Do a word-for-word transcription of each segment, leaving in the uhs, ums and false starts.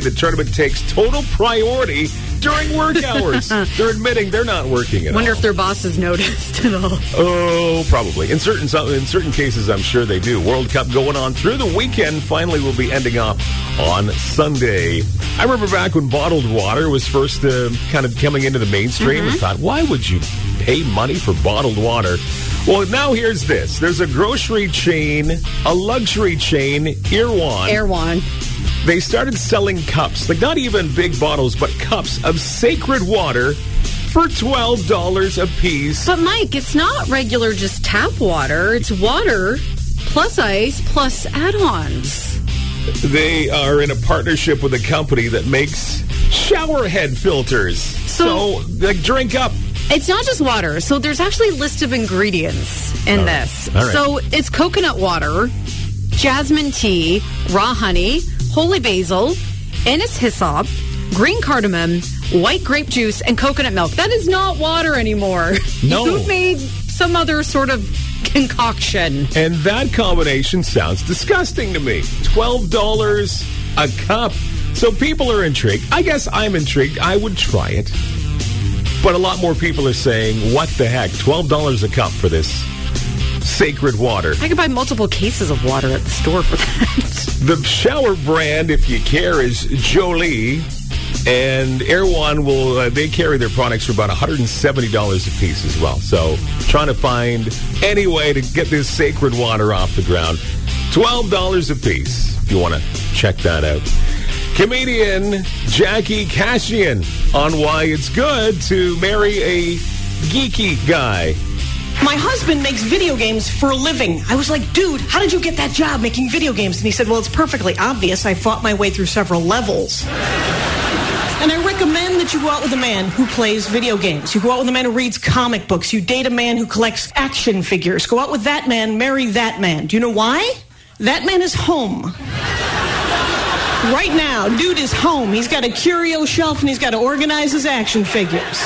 the tournament takes total priority during work hours. They're admitting they're not working at Wonder all. if their bosses noticed at all. Oh, probably. In certain in certain cases, I'm sure they do. World Cup going on through the weekend. Finally, will be ending up on Sunday. I remember back when bottled water was first uh, kind of coming into the mainstream. Mm-hmm. I thought, why would you pay money for bottled water? Well, now here's this. There's a grocery chain, a luxury chain, Erewhon. Erewhon. They started selling cups, like not even big bottles, but cups of sacred water for twelve dollars a piece. But, Mike, it's not regular just tap water. It's water plus ice plus add-ons. They are in a partnership with a company that makes shower head filters. So, so like, drink up. It's not just water. So there's actually a list of ingredients in All this. right. All right. So it's coconut water, jasmine tea, raw honey, holy basil, anise hyssop, green cardamom, white grape juice, and coconut milk. That is not water anymore. No. You've made some other sort of concoction. And that combination sounds disgusting to me. twelve dollars a cup. So people are intrigued. I guess I'm intrigued. I would try it. But a lot more people are saying, what the heck? twelve dollars a cup for this sacred water. I could buy multiple cases of water at the store for that. The shower brand, if you care, is Jolie. And Erewhon will, uh, they carry their products for about one hundred seventy dollars a piece as well. So trying to find any way to get this sacred water off the ground. twelve dollars a piece if you want to check that out. Comedian Jackie Kashian on why it's good to marry a geeky guy. My husband makes video games for a living. I was like, dude, how did you get that job making video games? And he said, well, it's perfectly obvious. I fought my way through several levels. And I recommend that you go out with a man who plays video games. You go out with a man who reads comic books. You date a man who collects action figures. Go out with that man, marry that man. Do you know why? That man is home. Right now, dude is home. He's got a curio shelf and he's got to organize his action figures.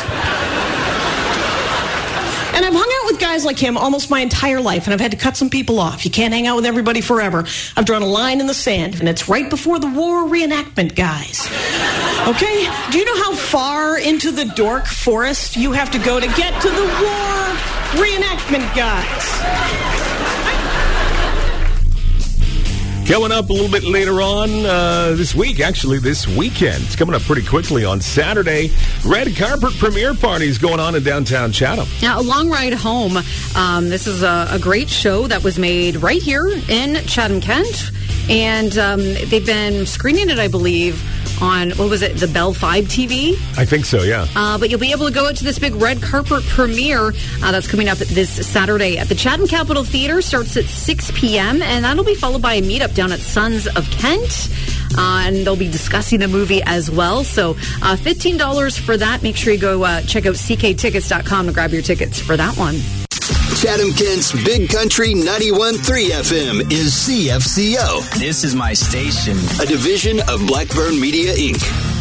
And I've hung out with guys like him almost my entire life, and I've had to cut some people off. You can't hang out with everybody forever. I've drawn a line in the sand, and it's right before the war reenactment guys. Okay? Do you know how far into the dork forest you have to go to get to the war reenactment guys? Coming up a little bit later on uh, this week, actually this weekend. It's coming up pretty quickly on Saturday. Red carpet premiere parties going on in downtown Chatham. Now, A Long Ride Home. Um, this is a, a great show that was made right here in Chatham, Kent. And um, they've been screening it, I believe, on, what was it, the Bell five T V? I think so, yeah. Uh, but you'll be able to go out to this big red carpet premiere uh, that's coming up this Saturday at the Chatham Capitol Theatre. Starts at six p.m. and that'll be followed by a meetup down at Sons of Kent. Uh, and they'll be discussing the movie as well. So uh, fifteen dollars for that. Make sure you go uh, check out c k tickets dot com to grab your tickets for that one. Chatham Kent's Big Country ninety-one point three F M is C F C O. This is my station. A division of Blackburn Media, Incorporated.